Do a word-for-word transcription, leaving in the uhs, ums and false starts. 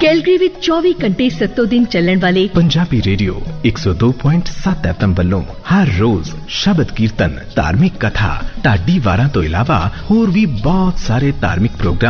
Calgary ਵਿੱਚ ਚੌਵੀ ਘੰਟੇ ਸੱਤੋਂ ਦਿਨ ਚੱਲਣ ਵਾਲੇ ਪੰਜਾਬੀ ਰੇਡੀਓ ਇੱਕ ਸੌ ਦੋ ਪੁਆਇੰਟ ਸੱਤ ਐਫ ਐਮ ਵੱਲੋਂ ਹਰ ਰੋਜ਼ ਸ਼ਬਦ ਕੀਰਤਨ, ਧਾਰਮਿਕ ਕਥਾ, ਢਾਡੀ ਵਾਰਾਂ ਤੋਂ ਇਲਾਵਾ ਹੋਰ ਵੀ ਬਹੁਤ ਸਾਰੇ ਧਾਰਮਿਕ ਪ੍ਰੋਗਰਾਮ